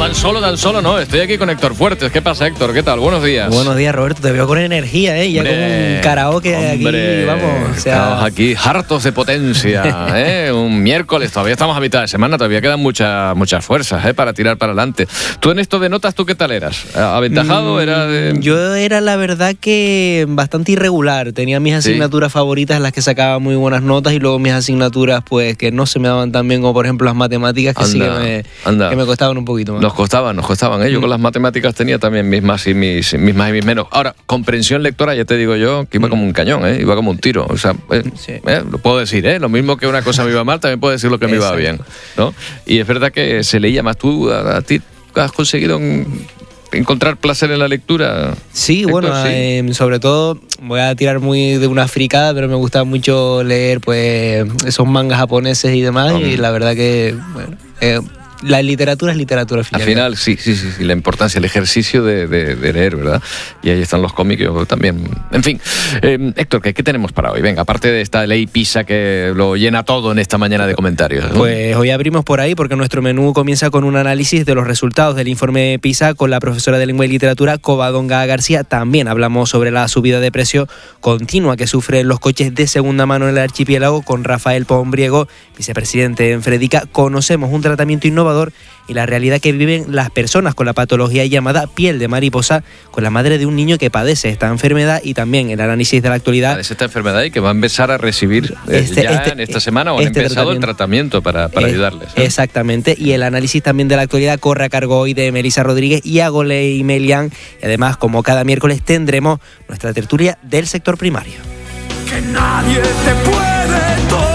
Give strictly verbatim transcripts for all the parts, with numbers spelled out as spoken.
tan solo, tan solo no. Estoy aquí con Héctor Fuertes. ¿Qué pasa, Héctor? ¿Qué tal? Buenos días. Buenos días, Roberto. Te veo con energía, ¿eh? Ya hombre, como un karaoke hombre, aquí, vamos. O sea... Estamos aquí hartos de potencia, ¿eh? Un miércoles, todavía estamos a mitad de semana, todavía quedan muchas muchas fuerzas, ¿eh? Para tirar para adelante. Tú en esto de notas, ¿tú qué tal eras? ¿Aventajado? Mm, era de... Yo era, la verdad, que bastante irregular. Tenía mis asignaturas ¿Sí? favoritas, las que sacaba muy buenas notas, y luego mis asignaturas, pues, que no se me daban tan bien, como por ejemplo las matemáticas, que anda, sí que me, que me costaban un poquito más. Nos costaban, nos costaban. ¿eh? Yo mm. con las matemáticas tenía también mis más y mis, mis más y mis menos. Ahora, comprensión lectora, ya te digo yo, que iba mm. como un cañón, ¿eh? Iba como un tiro. O sea, eh, sí. eh, lo puedo decir, ¿eh? Lo mismo que una cosa me iba mal, también puedo decir lo que me Exacto. iba bien, ¿no? Y es verdad que se leía más. ¿Tú, a, a ti, has conseguido un... encontrar placer en la lectura? Sí, Héctor, bueno, sí. Eh, sobre todo voy a tirar muy de una fricada, pero me gusta mucho leer pues esos mangas japoneses y demás, um. y la verdad que bueno, eh, la literatura es literatura al final. Al final, sí, sí, sí, sí, la importancia, el ejercicio de, de, de leer, ¿verdad? Y ahí están los cómics también. En fin, eh, Héctor, ¿qué, ¿qué tenemos para hoy? Venga, aparte de esta ley PISA que lo llena todo en esta mañana de comentarios, ¿no? Pues hoy abrimos por ahí porque nuestro menú comienza con un análisis de los resultados del informe PISA con la profesora de Lengua y Literatura, Covadonga García. También hablamos sobre la subida de precio continua que sufren los coches de segunda mano en el archipiélago con Rafael Pombriego, vicepresidente en Fredica. Conocemos un tratamiento innovador y la realidad que viven las personas con la patología llamada piel de mariposa, con la madre de un niño que padece esta enfermedad, y también el análisis de la actualidad. Padece esta enfermedad y que va a empezar a recibir este, ya este, en esta semana, o han este empezado tratamiento. el tratamiento para, para eh, ayudarles. ¿eh? Exactamente, y el análisis también de la actualidad corre a cargo hoy de Melissa Rodríguez y Agoley Melián, y además, como cada miércoles, tendremos nuestra tertulia del sector primario. Que nadie te puede tocar.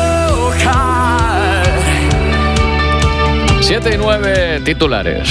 siete y nueve titulares.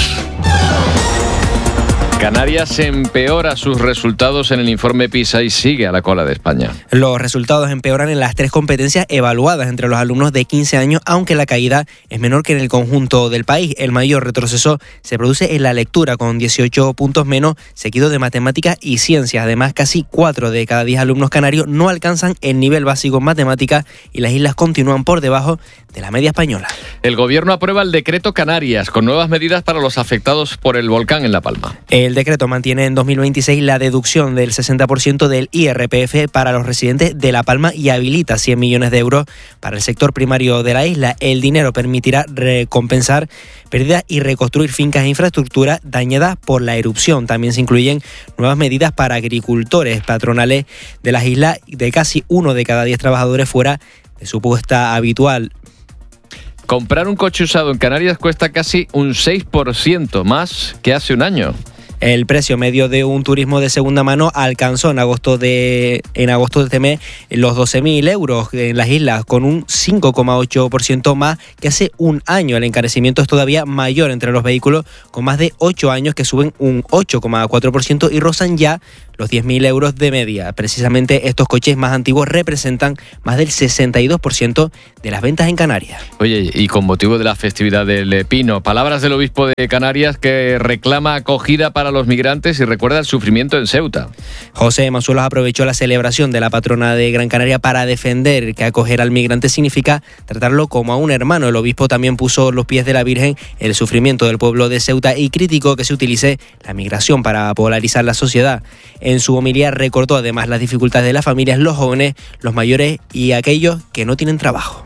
Canarias empeora sus resultados en el informe PISA y sigue a la cola de España. Los resultados empeoran en las tres competencias evaluadas entre los alumnos de quince años, aunque la caída es menor que en el conjunto del país. El mayor retroceso se produce en la lectura, con dieciocho puntos menos, seguido de matemáticas y ciencias. Además, casi cuatro de cada diez alumnos canarios no alcanzan el nivel básico en matemáticas, y las islas continúan por debajo de la media española. El gobierno aprueba el decreto Canarias, con nuevas medidas para los afectados por el volcán en La Palma. El decreto mantiene en dos mil veintiséis la deducción del sesenta por ciento del I R P F para los residentes de La Palma y habilita cien millones de euros para el sector primario de la isla. El dinero permitirá recompensar pérdidas y reconstruir fincas e infraestructuras dañadas por la erupción. También se incluyen nuevas medidas para agricultores patronales de las islas, de casi uno de cada diez trabajadores fuera de su puesta habitual. Comprar un coche usado en Canarias cuesta casi un seis por ciento más que hace un año. El precio medio de un turismo de segunda mano alcanzó en agosto de en agosto de este mes los doce mil euros en las islas, con un cinco coma ocho por ciento más que hace un año. El encarecimiento es todavía mayor entre los vehículos con más de ocho años, que suben un ocho coma cuatro por ciento y rozan ya los diez mil euros de media. Precisamente estos coches más antiguos representan más del sesenta y dos por ciento de las ventas en Canarias. Oye, y con motivo de la festividad del Pino, palabras del obispo de Canarias, que reclama acogida para los migrantes y recuerda el sufrimiento en Ceuta. José Manzuelos aprovechó la celebración de la patrona de Gran Canaria para defender que acoger al migrante significa tratarlo como a un hermano. El obispo también puso los pies de la Virgen el sufrimiento del pueblo de Ceuta y criticó que se utilice la migración para polarizar la sociedad. En su homilía recordó además las dificultades de las familias, los jóvenes, los mayores y aquellos que no tienen trabajo.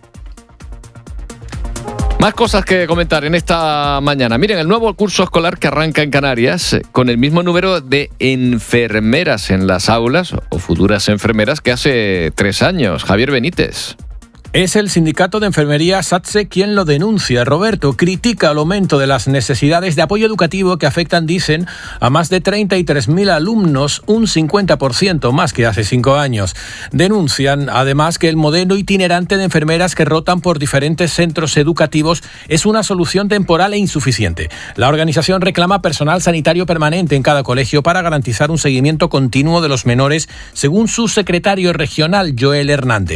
Más cosas que comentar en esta mañana. Miren, el nuevo curso escolar que arranca en Canarias con el mismo número de enfermeras en las aulas, o futuras enfermeras, que hace tres años. Javier Benítez. Es el sindicato de enfermería SATSE quien lo denuncia. Roberto critica el aumento de las necesidades de apoyo educativo que afectan, dicen, a más de treinta y tres mil alumnos, un cincuenta por ciento más que hace cinco años. Denuncian, además, que el modelo itinerante de enfermeras que rotan por diferentes centros educativos es una solución temporal e insuficiente. La organización reclama personal sanitario permanente en cada colegio para garantizar un seguimiento continuo de los menores, según su secretario regional, Joel Hernández.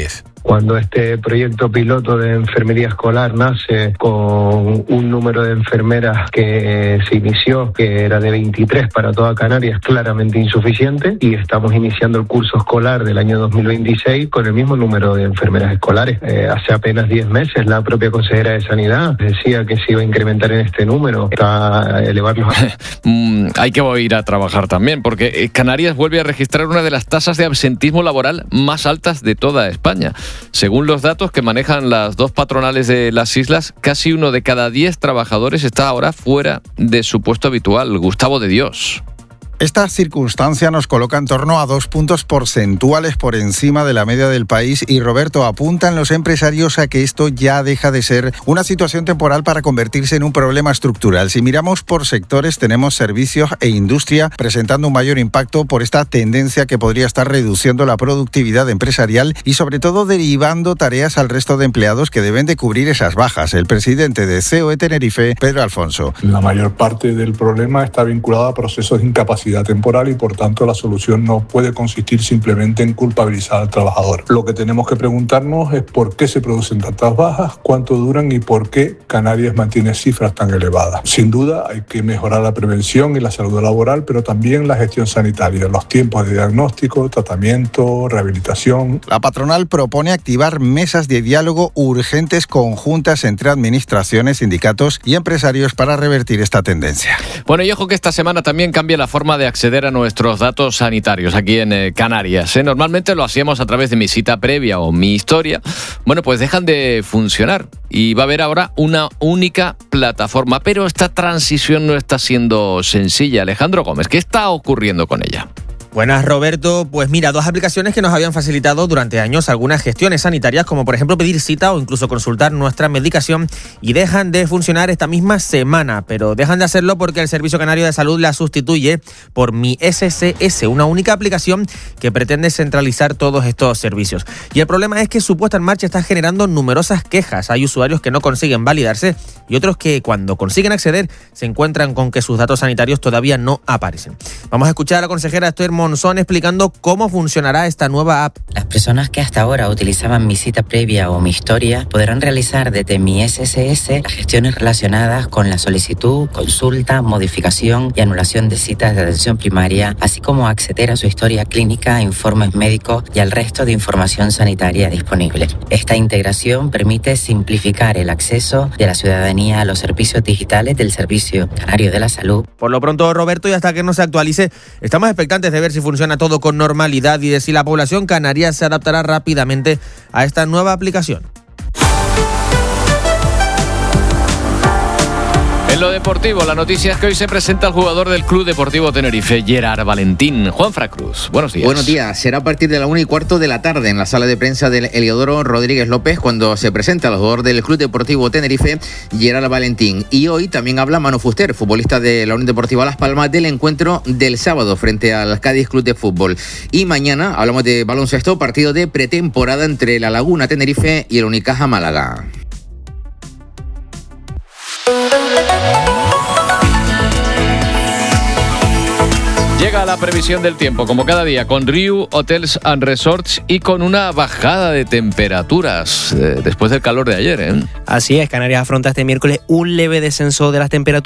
Cuando este proyecto piloto de enfermería escolar nace con un número de enfermeras que se inició, que era de veintitrés para toda Canarias, claramente insuficiente, y estamos iniciando el curso escolar del año dos mil veintiséis con el mismo número de enfermeras escolares. Eh, hace apenas diez meses la propia consejera de Sanidad decía que se iba a incrementar en este número, para elevarlos a... mm, hay que ir a trabajar también, porque Canarias vuelve a registrar una de las tasas de absentismo laboral más altas de toda España. Según los datos que manejan las dos patronales de las islas, casi uno de cada diez trabajadores está ahora fuera de su puesto habitual. Gustavo de Dios. Esta circunstancia nos coloca en torno a dos puntos porcentuales por encima de la media del país y, Roberto, apuntan los empresarios a que esto ya deja de ser una situación temporal para convertirse en un problema estructural. Si miramos por sectores, tenemos servicios e industria presentando un mayor impacto por esta tendencia que podría estar reduciendo la productividad empresarial y, sobre todo, derivando tareas al resto de empleados que deben de cubrir esas bajas. El presidente de C O E Tenerife, Pedro Alfonso. La mayor parte del problema está vinculada a procesos de incapacidad temporal y por tanto la solución no puede consistir simplemente en culpabilizar al trabajador. Lo que tenemos que preguntarnos es por qué se producen tantas bajas, cuánto duran y por qué Canarias mantiene cifras tan elevadas. Sin duda hay que mejorar la prevención y la salud laboral, pero también la gestión sanitaria, los tiempos de diagnóstico, tratamiento, rehabilitación. La patronal propone activar mesas de diálogo urgentes conjuntas entre administraciones, sindicatos y empresarios para revertir esta tendencia. Bueno, y ojo que esta semana también cambia la forma de acceder a nuestros datos sanitarios aquí en eh, Canarias. ¿eh? Normalmente lo hacíamos a través de Mi Cita Previa o Mi Historia. Bueno, pues dejan de funcionar y va a haber ahora una única plataforma. Pero esta transición no está siendo sencilla. Alejandro Gómez, ¿qué está ocurriendo con ella? Buenas, Roberto. Pues mira, dos aplicaciones que nos habían facilitado durante años algunas gestiones sanitarias, como por ejemplo pedir cita o incluso consultar nuestra medicación, y dejan de funcionar esta misma semana, pero dejan de hacerlo porque el Servicio Canario de Salud la sustituye por Mi S S S, una única aplicación que pretende centralizar todos estos servicios. Y el problema es que su puesta en marcha está generando numerosas quejas. Hay usuarios que no consiguen validarse y otros que cuando consiguen acceder se encuentran con que sus datos sanitarios todavía no aparecen. Vamos a escuchar a la consejera Esther Monzón explicando cómo funcionará esta nueva app. Las personas que hasta ahora utilizaban Mi Cita Previa o Mi Historia podrán realizar desde Mi S S S las gestiones relacionadas con la solicitud, consulta, modificación y anulación de citas de atención primaria, así como acceder a su historia clínica, informes médicos y al resto de información sanitaria disponible. Esta integración permite simplificar el acceso de la ciudadanía a los servicios digitales del Servicio Canario de la Salud. Por lo pronto, Roberto, y hasta que no se actualice, estamos expectantes de ver si funciona todo con normalidad y de si la población canaria se adaptará rápidamente a esta nueva aplicación. En lo deportivo, la noticia es que hoy se presenta el jugador del Club Deportivo Tenerife, Gerard Valentín. Juanfran Cruz, buenos días. Buenos días. Será a partir de la una y cuarto de la tarde en la sala de prensa del Heliodoro Rodríguez López cuando se presenta el jugador del Club Deportivo Tenerife, Gerard Valentín. Y hoy también habla Manu Fuster, futbolista de la Unión Deportiva Las Palmas, del encuentro del sábado frente al Cádiz Club de Fútbol. Y mañana hablamos de baloncesto, partido de pretemporada entre La Laguna Tenerife y el Unicaja Málaga. Llega la previsión del tiempo, como cada día, con Riu Hotels and Resorts y con una bajada de temperaturas eh, después del calor de ayer. ¿eh? Así es, Canarias afronta este miércoles un leve descenso de las temperaturas